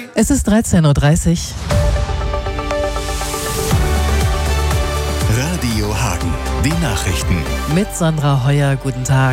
Es ist 13:30 Uhr. Radio Hagen, die Nachrichten. Mit Sandra Heuer, guten Tag.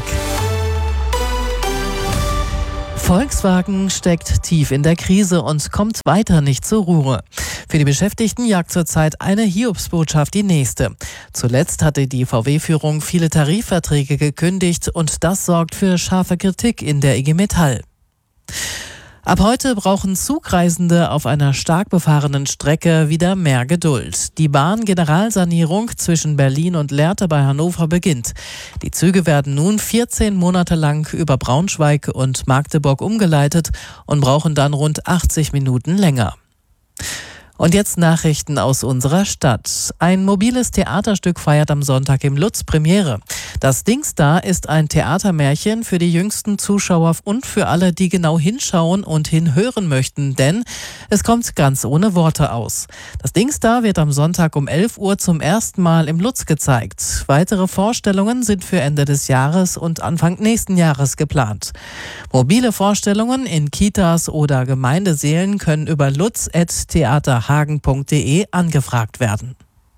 Volkswagen steckt tief in der Krise und kommt weiter nicht zur Ruhe. Für die Beschäftigten jagt zurzeit eine Hiobsbotschaft die nächste. Zuletzt hatte die VW-Führung viele Tarifverträge gekündigt und das sorgt für scharfe Kritik in der IG Metall. Ab heute brauchen Zugreisende auf einer stark befahrenen Strecke wieder mehr Geduld. Die Bahn-Generalsanierung zwischen Berlin und Lehrte bei Hannover beginnt. Die Züge werden nun 14 Monate lang über Braunschweig und Magdeburg umgeleitet und brauchen dann rund 80 Minuten länger. Und jetzt Nachrichten aus unserer Stadt. Ein mobiles Theaterstück feiert am Sonntag im Lutz Premiere. Das Dingsda ist ein Theatermärchen für die jüngsten Zuschauer und für alle, die genau hinschauen und hinhören möchten, denn es kommt ganz ohne Worte aus. Das Dingsda wird am Sonntag um 11 Uhr zum ersten Mal im Lutz gezeigt. Weitere Vorstellungen sind für Ende des Jahres und Anfang nächsten Jahres geplant. Mobile Vorstellungen in Kitas oder Gemeindesälen können über lutz@theaterhagen.de angefragt werden.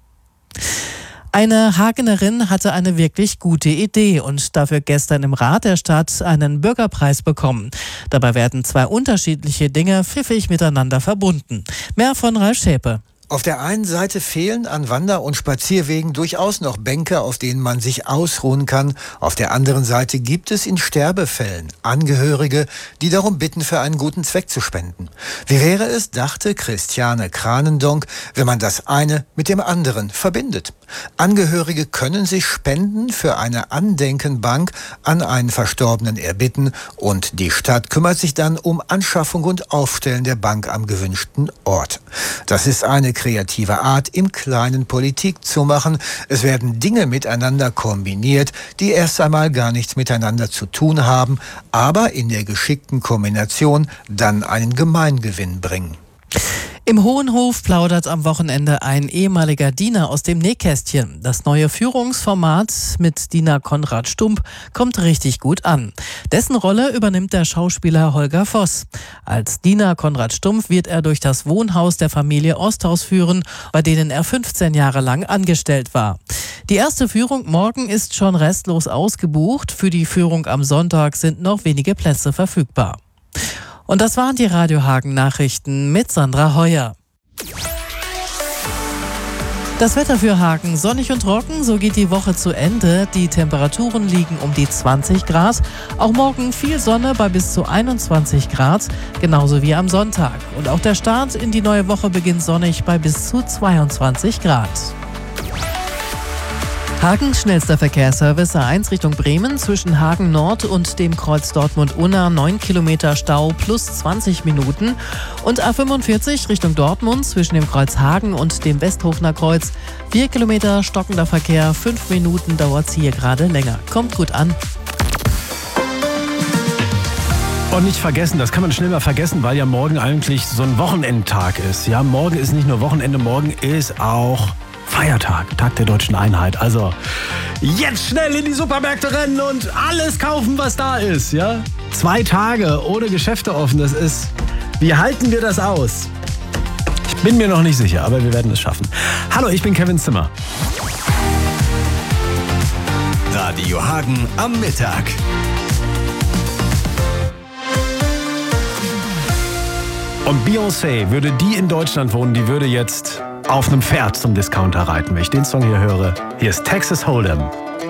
Eine Hagenerin hatte eine wirklich gute Idee und dafür gestern im Rat der Stadt einen Bürgerpreis bekommen. Dabei werden zwei unterschiedliche Dinge pfiffig miteinander verbunden. Mehr von Ralf Schäpe. Auf der einen Seite fehlen an Wander- und Spazierwegen durchaus noch Bänke, auf denen man sich ausruhen kann. Auf der anderen Seite gibt es in Sterbefällen Angehörige, die darum bitten, für einen guten Zweck zu spenden. Wie wäre es, dachte Christiane Kranendonk, wenn man das eine mit dem anderen verbindet? Angehörige können sich Spenden für eine Andenkenbank an einen Verstorbenen erbitten und die Stadt kümmert sich dann um Anschaffung und Aufstellen der Bank am gewünschten Ort. Das ist eine kreative Art, im Kleinen Politik zu machen. Es werden Dinge miteinander kombiniert, die erst einmal gar nichts miteinander zu tun haben, aber in der geschickten Kombination dann einen Gemeingewinn bringen. Im Hohenhof plaudert am Wochenende ein ehemaliger Diener aus dem Nähkästchen. Das neue Führungsformat mit Diener Konrad Stump kommt richtig gut an. Dessen Rolle übernimmt der Schauspieler Holger Voss. Als Diener Konrad Stump wird er durch das Wohnhaus der Familie Osthaus führen, bei denen er 15 Jahre lang angestellt war. Die erste Führung morgen ist schon restlos ausgebucht. Für die Führung am Sonntag sind noch wenige Plätze verfügbar. Und das waren die Radio Hagen Nachrichten mit Sandra Heuer. Das Wetter für Hagen: sonnig und trocken, so geht die Woche zu Ende. Die Temperaturen liegen um die 20 Grad. Auch morgen viel Sonne bei bis zu 21 Grad, genauso wie am Sonntag. Und auch der Start in die neue Woche beginnt sonnig bei bis zu 22 Grad. Hagens schnellster Verkehrsservice A1 Richtung Bremen zwischen Hagen Nord und dem Kreuz Dortmund-Unna 9 Kilometer Stau plus 20 Minuten und A45 Richtung Dortmund zwischen dem Kreuz Hagen und dem Westhofener Kreuz 4 Kilometer stockender Verkehr, 5 Minuten dauert es hier gerade länger. Kommt gut an. Und nicht vergessen, das kann man schnell mal vergessen, weil ja morgen eigentlich so ein Wochenendtag ist. Ja, morgen ist nicht nur Wochenende, morgen ist auch Feiertag, Tag der Deutschen Einheit. Also jetzt schnell in die Supermärkte rennen und alles kaufen, was da ist. Ja? 2 Tage ohne Geschäfte offen, das ist... Wie halten wir das aus? Ich bin mir noch nicht sicher, aber wir werden es schaffen. Hallo, ich bin Kevin Zimmer. Radio Hagen am Mittag. Und Beyoncé, würde die in Deutschland wohnen, die würde jetzt auf einem Pferd zum Discounter reiten. Wenn ich den Song hier höre, hier ist Texas Hold'em.